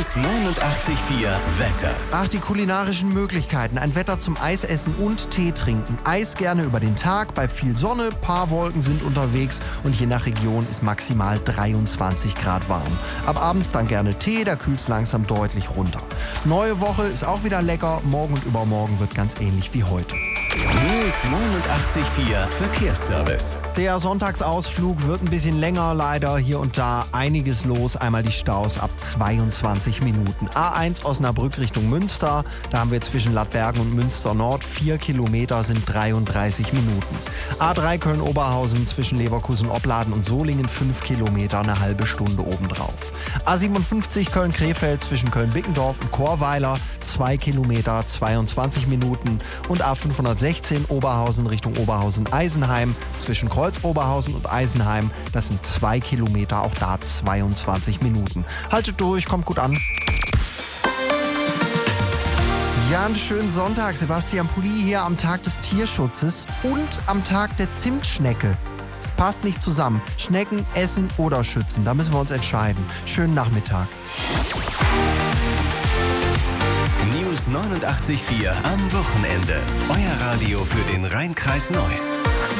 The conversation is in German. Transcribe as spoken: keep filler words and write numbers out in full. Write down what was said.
News neunundachtzig Komma vier Wetter. Ach, die kulinarischen Möglichkeiten. Ein Wetter zum Eisessen und Tee trinken. Eis gerne über den Tag, bei viel Sonne, paar Wolken sind unterwegs und je nach Region ist maximal dreiundzwanzig Grad warm. Ab abends dann gerne Tee, da kühlt's langsam deutlich runter. Neue Woche ist auch wieder lecker, morgen und übermorgen wird ganz ähnlich wie heute. News neunundachtzig Komma vier Verkehrsservice. Der Sonntagsausflug wird ein bisschen länger, leider hier und da einiges los. Einmal die Staus ab zweiundzwanzig Minuten. A eins Osnabrück Richtung Münster, da haben wir zwischen Lattbergen und Münster Nord vier Kilometer sind dreiunddreißig Minuten. A drei Köln-Oberhausen zwischen Leverkusen, Opladen und Solingen fünf Kilometer, eine halbe Stunde obendrauf. A siebenundfünfzig Köln-Krefeld zwischen Köln-Bickendorf und Chorweiler zwei Kilometer, zweiundzwanzig Minuten. Und A fünfhundertsechzehn Oberhausen Richtung Oberhausen-Eisenheim zwischen Kreuz-Oberhausen und Eisenheim, das sind zwei Kilometer, auch da zweiundzwanzig Minuten. Haltet durch, kommt gut an. Ja, einen schönen Sonntag. Sebastian Pulli hier am Tag des Tierschutzes und am Tag der Zimtschnecke. Es passt nicht zusammen. Schnecken essen oder schützen, da müssen wir uns entscheiden. Schönen Nachmittag. News neunundachtzig Komma vier am Wochenende. Euer Radio für den Rhein-Kreis Neuss.